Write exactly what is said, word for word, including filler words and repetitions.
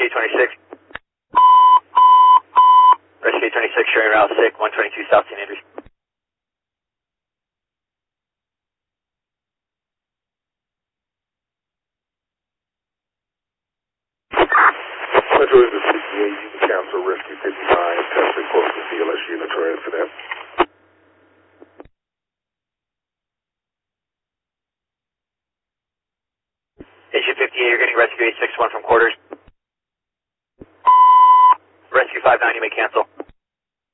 Rescue twenty-six. Rescue twenty-six, sharing route six, one twenty-two South Saint Andrews. Metro is the sixty-eight, you can cancel Rescue fifty-nine, test report for C L S unit for incident. Issue fifty-eight, you're getting Rescue eight six one from quarters. Rescue five nine, you may cancel.